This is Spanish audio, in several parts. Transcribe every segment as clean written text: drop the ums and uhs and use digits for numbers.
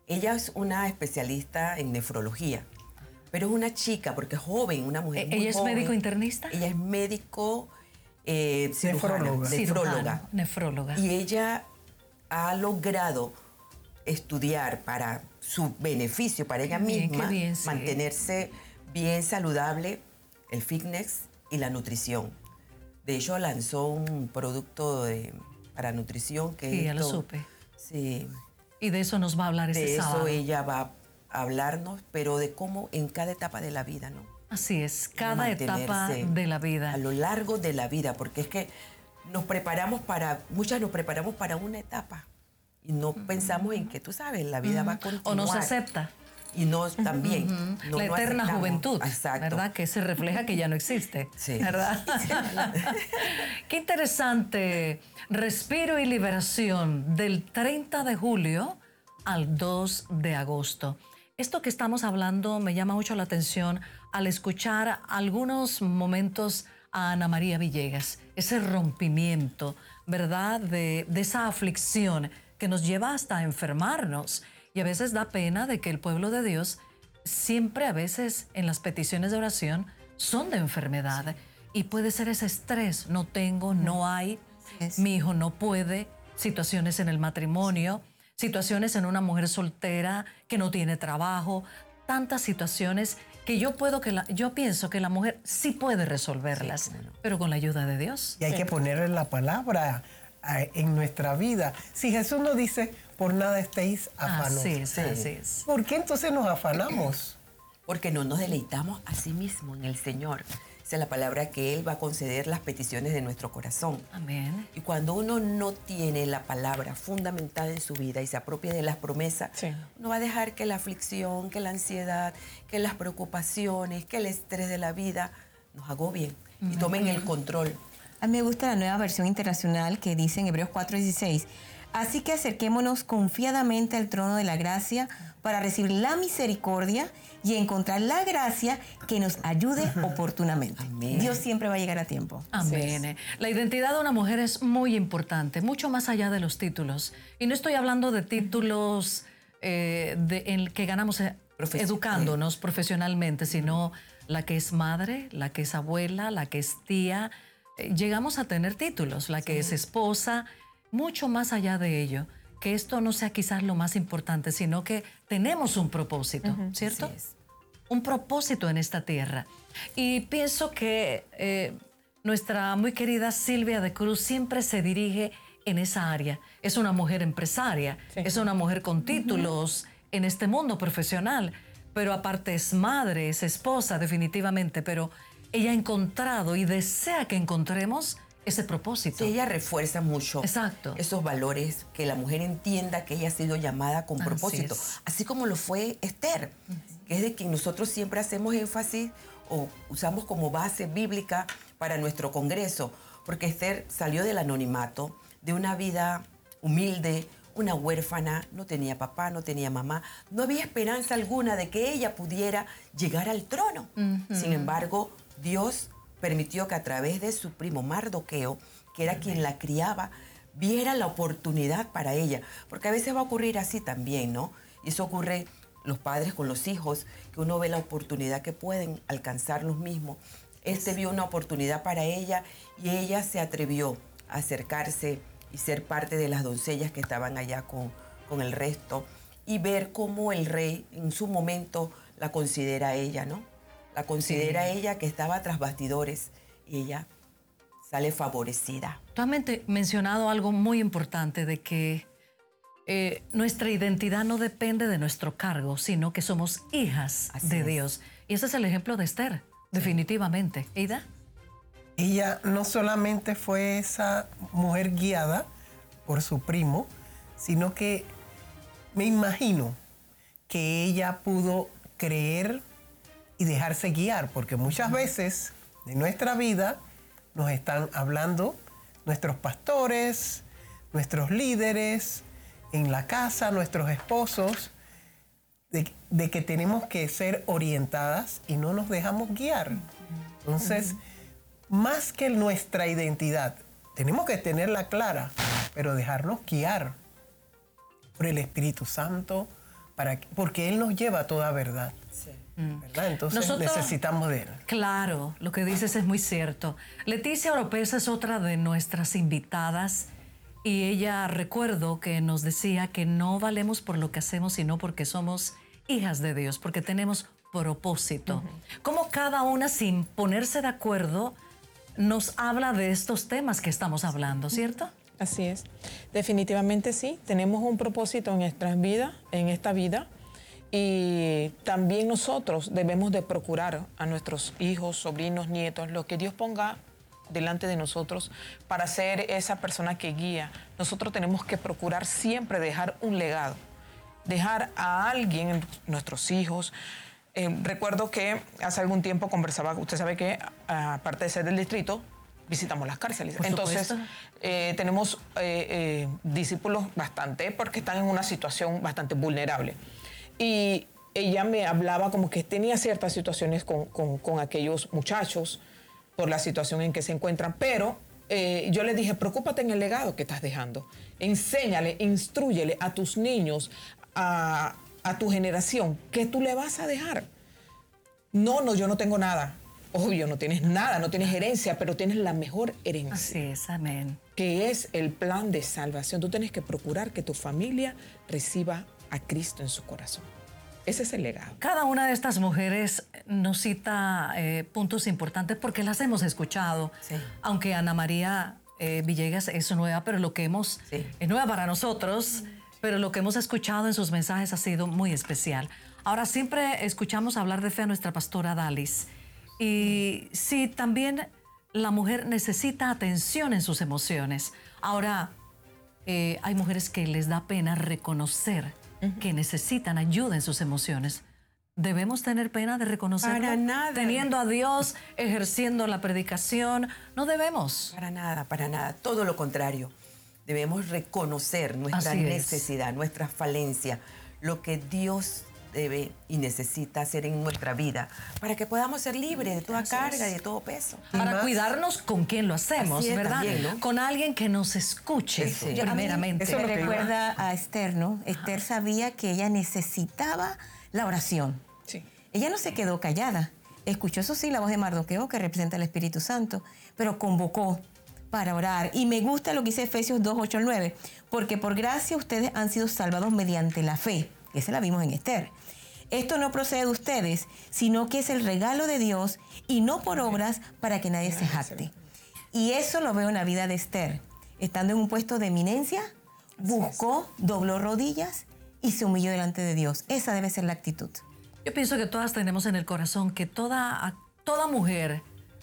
Ella es una especialista en nefrología, pero es una chica, porque es joven, una mujer muy ¿Ella es joven. médico internista? Ella es médico Nefróloga. Nefróloga. Y ella ha logrado estudiar para su beneficio, para ella misma, qué bien, sí. mantenerse bien saludable, el fitness y la nutrición. De hecho, lanzó un producto para nutrición que Sí, es ya lo supe. Sí. Y de eso nos va a hablar este sábado. De eso ella va a hablarnos, pero de cómo en cada etapa de la vida, ¿no? Así es, cada etapa de la vida. A lo largo de la vida, porque es que muchas nos preparamos para una etapa y no pensamos en que, tú sabes, la vida va a continuar. O no se acepta. Y no también. No, la eterna aceptamos. juventud, Exacto. ¿verdad? Que se refleja que ya no existe, sí. ¿verdad? Qué interesante. Respiro y liberación del 30 de julio al 2 de agosto. Esto que estamos hablando me llama mucho la atención al escuchar algunos momentos a Ana María Villegas, ese rompimiento, ¿verdad? De esa aflicción que nos lleva hasta enfermarnos. Y a veces da pena de que el pueblo de Dios siempre a veces en las peticiones de oración son de enfermedad. Y puede ser ese estrés, no tengo, no hay, mi hijo no puede, situaciones en el matrimonio, situaciones en una mujer soltera que no tiene trabajo, tantas situaciones que yo pienso que la mujer sí puede resolverlas, pero con la ayuda de Dios. Y hay que ponerle la palabra en nuestra vida. Si Jesús nos dice, por nada estéis afanosos. Así es. ¿Por qué entonces nos afanamos? Porque no nos deleitamos a sí mismo en el Señor. Esa es la palabra que Él va a conceder las peticiones de nuestro corazón. Amén. Y cuando uno no tiene la palabra fundamentada en su vida y se apropia de las promesas, uno va a dejar que la aflicción, que la ansiedad, que las preocupaciones, que el estrés de la vida nos agobien y tomen el control. A mí me gusta la nueva versión internacional que dice en Hebreos 4:16. Así que acerquémonos confiadamente al trono de la gracia para recibir la misericordia y encontrar la gracia que nos ayude oportunamente. Amén. Dios siempre va a llegar a tiempo. Amén. La identidad de una mujer es muy importante, mucho más allá de los títulos. Y no estoy hablando de títulos en que ganamos educándonos profesionalmente, sino la que es madre, la que es abuela, la que es tía. Llegamos a tener títulos, la que es esposa, mucho más allá de ello. Que esto no sea quizás lo más importante, sino que tenemos un propósito, ¿cierto? Un propósito en esta tierra. Y pienso que nuestra muy querida Silvia de Cruz siempre se dirige en esa área. Es una mujer empresaria, es una mujer con títulos en este mundo profesional, pero aparte es madre, es esposa definitivamente, pero ella ha encontrado y desea que encontremos ese propósito. Sí, ella refuerza mucho esos valores, que la mujer entienda que ella ha sido llamada con propósito, así como lo fue Esther, que es de quien nosotros siempre hacemos énfasis o usamos como base bíblica para nuestro congreso, porque Esther salió del anonimato, de una vida humilde, una huérfana, no tenía papá, no tenía mamá, no había esperanza alguna de que ella pudiera llegar al trono. Sin embargo, Dios permitió que a través de su primo Mardoqueo, que era quien la criaba, viera la oportunidad para ella. Porque a veces va a ocurrir así también, ¿no? Y eso ocurre los padres con los hijos, que uno ve la oportunidad que pueden alcanzar los mismos. Vio una oportunidad para ella y ella se atrevió a acercarse y ser parte de las doncellas que estaban allá con el resto y ver cómo el rey en su momento la considera a ella, ¿no? La considera a ella que estaba tras bastidores y ella sale favorecida. Tú has mencionado algo muy importante de que nuestra identidad no depende de nuestro cargo, sino que somos hijas de Dios. Y ese es el ejemplo de Esther, definitivamente. ¿Eida? Ella no solamente fue esa mujer guiada por su primo, sino que me imagino que ella pudo creer y dejarse guiar, porque muchas veces de nuestra vida nos están hablando nuestros pastores, nuestros líderes, en la casa, nuestros esposos, de que tenemos que ser orientadas y no nos dejamos guiar. Entonces, más que nuestra identidad, tenemos que tenerla clara, pero dejarnos guiar por el Espíritu Santo, porque Él nos lleva a toda verdad. Sí. ¿Verdad? Entonces nosotros necesitamos de Él. Claro, lo que dices es muy cierto. Leticia Oropesa es otra de nuestras invitadas y ella, recuerdo que nos decía que no valemos por lo que hacemos, sino porque somos hijas de Dios, porque tenemos propósito. Cómo cada una, sin ponerse de acuerdo, nos habla de estos temas que estamos hablando, ¿cierto? Así es. Definitivamente sí. Tenemos un propósito en nuestras vidas, en esta vida. Y también nosotros debemos de procurar a nuestros hijos, sobrinos, nietos, lo que Dios ponga delante de nosotros para ser esa persona que guía. Nosotros tenemos que procurar siempre dejar un legado, dejar a alguien, nuestros hijos. Recuerdo que hace algún tiempo conversaba, usted sabe que aparte de ser del distrito, visitamos las cárceles. Entonces, tenemos discípulos bastante, porque están en una situación bastante vulnerable. Y ella me hablaba como que tenía ciertas situaciones con aquellos muchachos por la situación en que se encuentran, pero yo le dije, preocúpate en el legado que estás dejando. Enséñale, instrúyele a tus niños, a tu generación, ¿qué tú le vas a dejar? No, yo no tengo nada. Obvio, no tienes nada, no tienes herencia, pero tienes la mejor herencia. Así es, amén. Que es el plan de salvación. Tú tienes que procurar que tu familia reciba a Cristo en su corazón. Ese es el legado. Cada una de estas mujeres nos cita puntos importantes porque las hemos escuchado. Sí. Aunque Ana María Villegas es nueva, pero lo que hemos... Sí. Es nueva para nosotros, pero lo que hemos escuchado en sus mensajes ha sido muy especial. Ahora, siempre escuchamos hablar de fe a nuestra pastora Dalis. Y sí, también la mujer necesita atención en sus emociones. Ahora, hay mujeres que les da pena reconocer que necesitan ayuda en sus emociones. ¿Debemos tener pena de reconocerlo? Para nada. Teniendo a Dios, ejerciendo la predicación, no debemos. Para nada. Todo lo contrario. Debemos reconocer nuestra necesidad, nuestra falencia, lo que Dios debe y necesita hacer en nuestra vida para que podamos ser libres de toda carga y de todo peso. Para cuidarnos con quien lo hacemos, ¿verdad? También, ¿no? Con alguien que nos escuche, primeramente. Eso me recuerda a Esther, ¿no? Esther sabía que ella necesitaba la oración. Sí. Ella no se quedó callada. Escuchó, eso sí, la voz de Mardoqueo, que representa al Espíritu Santo, pero convocó para orar. Y me gusta lo que dice Efesios 2, 8 al 9, porque por gracia ustedes han sido salvados mediante la fe. Esa la vimos en Esther. Esto no procede de ustedes, sino que es el regalo de Dios y no por obras para que nadie se jacte. Y eso lo veo en la vida de Esther. Estando en un puesto de eminencia, buscó, dobló rodillas y se humilló delante de Dios. Esa debe ser la actitud. Yo pienso que todas tenemos en el corazón que toda mujer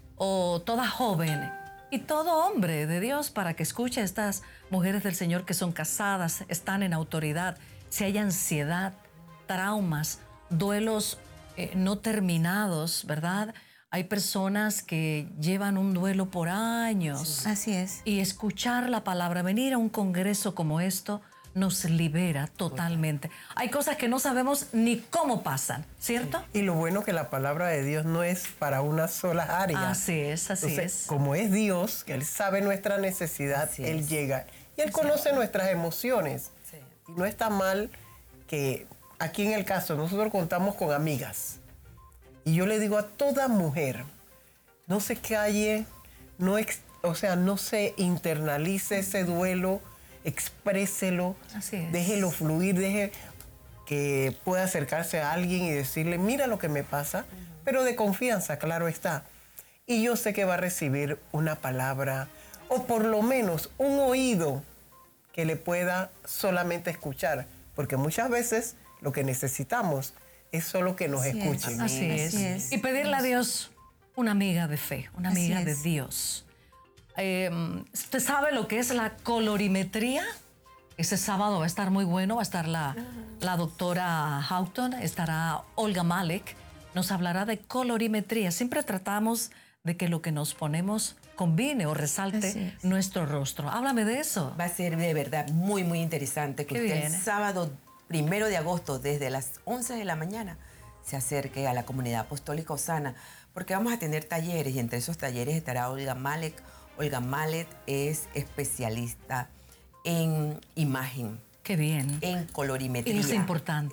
o toda joven y todo hombre de Dios, para que escuche a estas mujeres del Señor que son casadas, están en autoridad, si hay ansiedad, traumas, duelos no terminados, ¿verdad? Hay personas que llevan un duelo por años. Sí. Así es. Y escuchar la palabra, venir a un congreso como esto, nos libera totalmente. Hay cosas que no sabemos ni cómo pasan, ¿cierto? Y lo bueno que la palabra de Dios no es para una sola área. Así es. Entonces, como es Dios, que Él sabe nuestra necesidad, Él llega. Y Él conoce nuestras emociones. Sí. Y no está mal que... Aquí en el caso, nosotros contamos con amigas. Y yo le digo a toda mujer, no se calle, no se internalice ese duelo, expréselo, déjelo fluir, deje que pueda acercarse a alguien y decirle, mira lo que me pasa, pero de confianza, claro está. Y yo sé que va a recibir una palabra, o por lo menos un oído que le pueda solamente escuchar, porque muchas veces lo que necesitamos es solo que nos escuchen. Así es. Y pedirle a Dios una amiga de fe, una amiga de Dios. ¿Usted sabe lo que es la colorimetría? Ese sábado va a estar muy bueno, va a estar la doctora Houghton, estará Olga Malek, nos hablará de colorimetría. Siempre tratamos de que lo que nos ponemos combine o resalte nuestro rostro. Háblame de eso. Va a ser de verdad muy, muy interesante que usted el sábado 1 de agosto, desde las 11 de la mañana, se acerque a la comunidad apostólica Osana, porque vamos a tener talleres y entre esos talleres estará Olga Malek. Olga Malek es especialista en imagen. Qué bien. En colorimetría. Y es importante.